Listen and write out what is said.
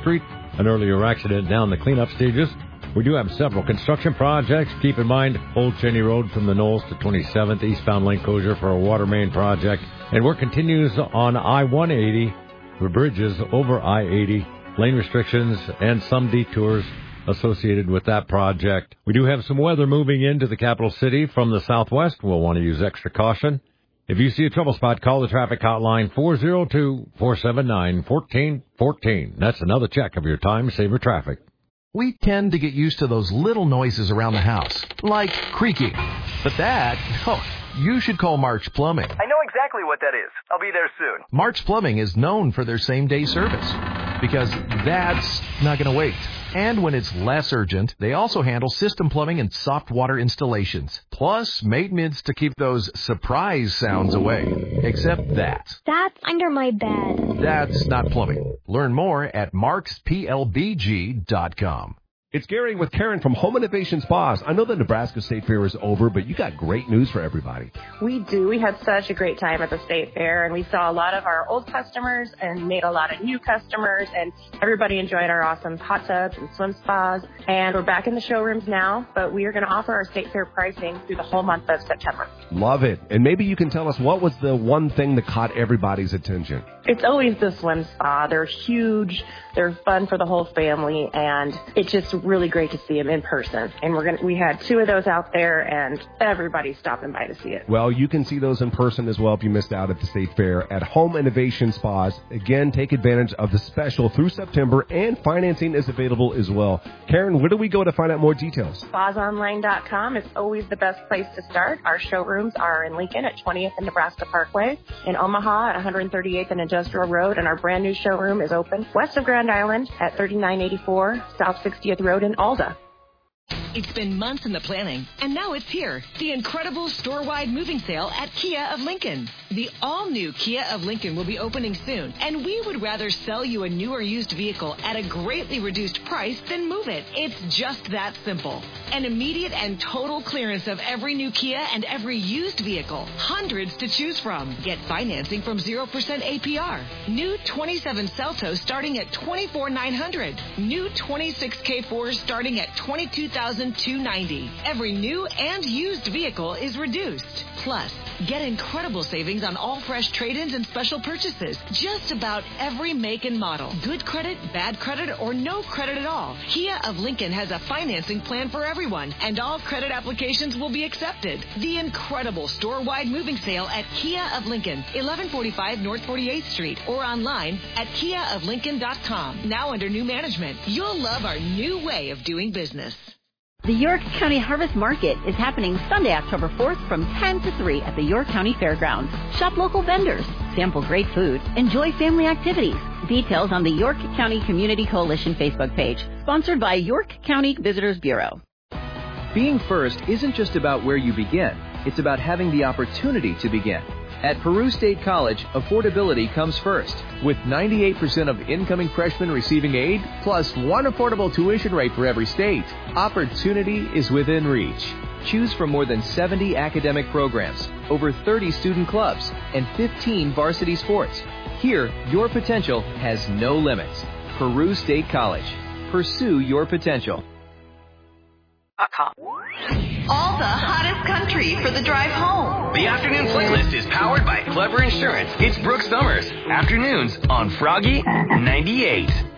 Street. An earlier accident down the cleanup stages. We do have several construction projects. Keep in mind, Old Cheney Road from the Knolls to 27th, eastbound lane closure for a water main project. And work continues on I-180, the bridges over I-80, lane restrictions, and some detours associated with that project. We do have some weather moving into the capital city from the southwest. We'll want to use extra caution. If you see a trouble spot, call the traffic hotline 402-479-1414. That's another check of your time saver traffic. We tend to get used to those little noises around the house, like creaking. But you should call March Plumbing. I know exactly what that is. I'll be there soon. March Plumbing is known for their same-day service, because that's not going to wait. And when it's less urgent, they also handle system plumbing and soft water installations, plus maintenance to keep those surprise sounds away. Except that's under my bed. That's not plumbing. Learn more at marksplbg.com. It's Gary with Karen from Home Innovation Spas. I know the Nebraska State Fair is over, but you got great news for everybody. We do. We had such a great time at the State Fair, and we saw a lot of our old customers and made a lot of new customers, and everybody enjoyed our awesome hot tubs and swim spas. And we're back in the showrooms now, but we are going to offer our State Fair pricing through the whole month of September. Love it. And maybe you can tell us what was the one thing that caught everybody's attention. It's always the swim spa. They're huge. They're fun for the whole family, and it's just really great to see them in person. And we had 2 of those out there, and everybody's stopping by to see it. Well, you can see those in person as well if you missed out at the State Fair at Home Innovation Spas. Again, take advantage of the special through September, and financing is available as well. Karen, where do we go to find out more details? Spasonline.com is always the best place to start. Our showrooms are in Lincoln at 20th and Nebraska Parkway, in Omaha at 138th and Industrial Road, and our brand new showroom is open west of Grand Island at 3984 South 60th Road in Alda. It's been months in the planning, and now it's here. The incredible store-wide moving sale at Kia of Lincoln. The all-new Kia of Lincoln will be opening soon, and we would rather sell you a new or used vehicle at a greatly reduced price than move it. It's just that simple. An immediate and total clearance of every new Kia and every used vehicle. Hundreds to choose from. Get financing from 0% APR. New 27 Celtos starting at $24,900. New 26 K4s starting at $22,290. Every new and used vehicle is reduced. Plus, get incredible savings on all fresh trade-ins and special purchases. Just about every make and model. Good credit, bad credit, or no credit at all. Kia of Lincoln has a financing plan for everyone, and all credit applications will be accepted. The incredible store-wide moving sale at Kia of Lincoln, 1145 North 48th Street, or online at kiaoflincoln.com. Now under new management. You'll love our new way of doing business. The York County Harvest Market is happening Sunday, October 4th from 10 to 3 at the York County Fairgrounds. Shop local vendors, sample great food, enjoy family activities. Details on the York County Community Coalition Facebook page, sponsored by York County Visitors Bureau. Being first isn't just about where you begin. It's about having the opportunity to begin. At Peru State College, affordability comes first, with 98% of incoming freshmen receiving aid, plus one affordable tuition rate for every state. Opportunity is within reach. Choose from more than 70 academic programs, over 30 student clubs, and 15 varsity sports. Here, your potential has no limits. Peru State College. Pursue your potential. All the hottest country for the drive home. The afternoon playlist is powered by Clever Insurance. It's Brooke Summers. Afternoons on Froggy 98.